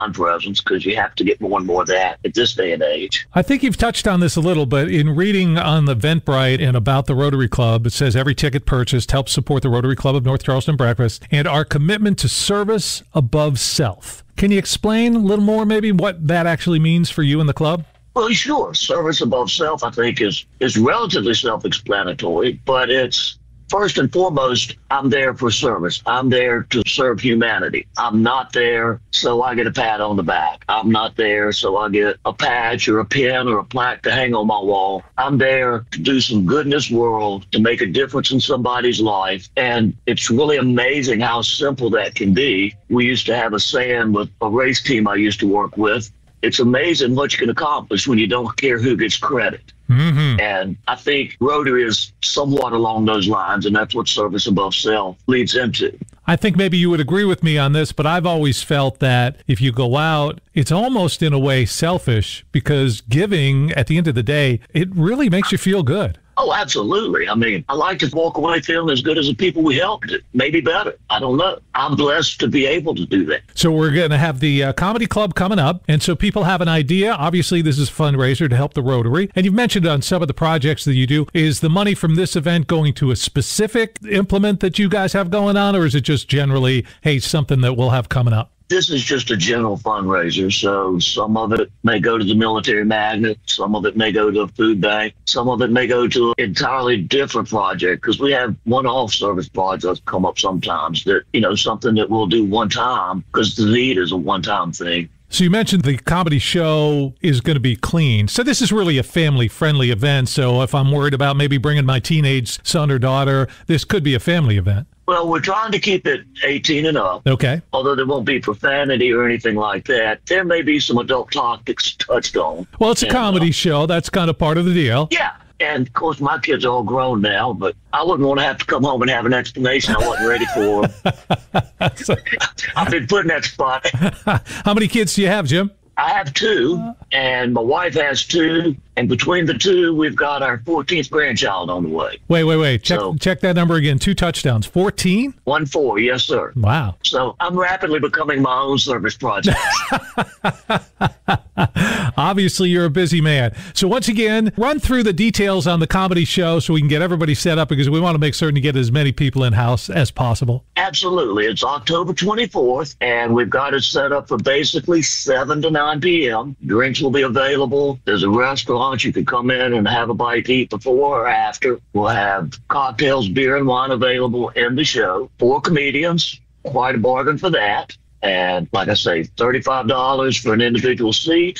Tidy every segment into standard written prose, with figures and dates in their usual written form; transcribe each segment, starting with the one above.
presence because you have to get more and more of that at this day and age. I think you've touched on this a little, but in reading on the Eventbrite and about the Rotary Club, it says every ticket purchased helps support the Rotary Club of North Charleston Breakfast and our commitment to service above self. Can you explain a little more maybe what that actually means for you and the club? Well, sure. Service above self, I think, is relatively self-explanatory, but it's first and foremost, I'm there for service. I'm there to serve humanity. I'm not there so I get a pat on the back. I'm not there so I get a patch or a pin or a plaque to hang on my wall. I'm there to do some good in this world, to make a difference in somebody's life. And it's really amazing how simple that can be. We used to have a saying with a race team I used to work with. It's amazing what you can accomplish when you don't care who gets credit. Mm-hmm. And I think Rotary is somewhat along those lines, and that's what service above self leads into. I think maybe you would agree with me on this, but I've always felt that if you go out, it's almost in a way selfish because giving, at the end of the day, it really makes you feel good. Oh, absolutely. I mean, I like to walk away feeling as good as the people we helped, maybe better. I don't know. I'm blessed to be able to do that. So we're going to have the comedy club coming up, and so people have an idea. Obviously, this is a fundraiser to help the Rotary, and you've mentioned on some of the projects that you do. Is the money from this event going to a specific implement that you guys have going on, or is it just generally, hey, something that we'll have coming up? This is just a general fundraiser, so some of it may go to the military magnet, some of it may go to a food bank, some of it may go to an entirely different project, because we have one-off service projects come up sometimes that, something that we'll do one time, because the need is a one-time thing. So you mentioned the comedy show is going to be clean. So this is really a family-friendly event, so if I'm worried about maybe bringing my teenage son or daughter, this could be a family event. Well, we're trying to keep it 18 and up. Okay. Although there won't be profanity or anything like that. There may be some adult topics touched on. Well, it's a comedy show. That's kind of part of the deal. Yeah. And, of course, my kids are all grown now, but I wouldn't want to have to come home and have an explanation I wasn't ready for. I've been put in that spot. How many kids do you have, Jim? I have 2, and my wife has 2, and between the 2, we've got our 14th grandchild on the way. Wait. Check that number again. 2 touchdowns. 14? 14, yes, sir. Wow. So I'm rapidly becoming my own service project. Obviously, you're a busy man. So once again, run through the details on the comedy show so we can get everybody set up, because we want to make certain to get as many people in-house as possible. Absolutely. It's October 24th, and we've got it set up for basically 7 to 9 p.m. Drinks will be available. There's a restaurant. You can come in and have a bite to eat before or after. We'll have cocktails, beer, and wine available in the show. 4 comedians. Quite a bargain for that. And like I say, $35 for an individual seat,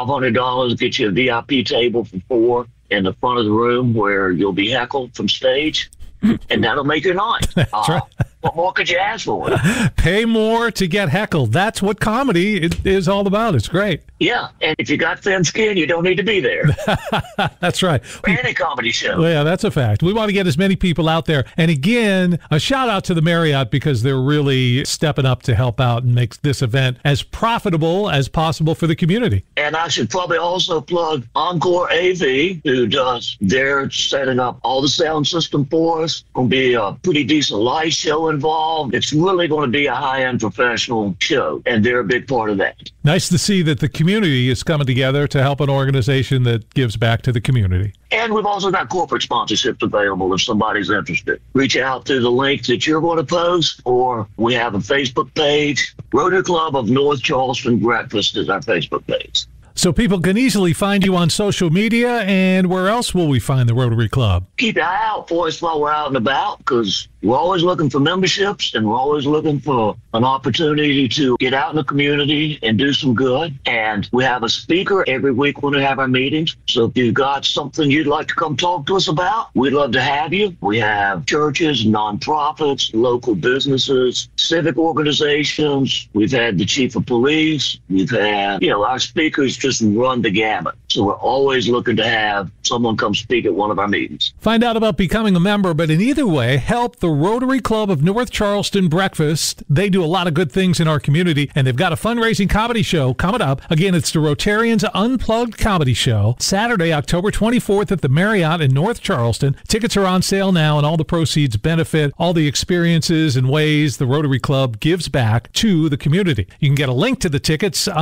$500 gets you a VIP table for 4 in the front of the room where you'll be heckled from stage, and that'll make your night. That's right. What more could you ask for? Pay more to get heckled. That's what comedy is all about. It's great. Yeah, and if you got thin skin, you don't need to be there. That's right. Any comedy show. Well, yeah, that's a fact. We want to get as many people out there. And again, a shout out to the Marriott, because they're really stepping up to help out and make this event as profitable as possible for the community. And I should probably also plug Encore AV, who they're setting up all the sound system for us. Going to be a pretty decent light show involved. It's really going to be a high-end professional show, and they're a big part of that. Nice to see that the community is coming together to help an organization that gives back to the community. And we've also got corporate sponsorships available if somebody's interested. Reach out through the link that you're going to post, or we have a Facebook page. Rotary Club of North Charleston Breakfast is our Facebook page. So people can easily find you on social media, and where else will we find the Rotary Club? Keep your eye out for us while we're out and about, because we're always looking for memberships, and we're always looking for an opportunity to get out in the community and do some good. And we have a speaker every week when we have our meetings. So if you've got something you'd like to come talk to us about, we'd love to have you. We have churches, nonprofits, local businesses, civic organizations. We've had the chief of police. We've had, our speakers just run the gamut. So we're always looking to have someone come speak at one of our meetings. Find out about becoming a member, but in either way, help the Rotary Club of North Charleston Breakfast. They do a lot of good things in our community, and they've got a fundraising comedy show coming up. Again, it's the Rotarians Unplugged Comedy Show, Saturday, October 24th at the Marriott in North Charleston. Tickets are on sale now, and all the proceeds benefit all the experiences and ways the Rotary Club gives back to the community. You can get a link to the tickets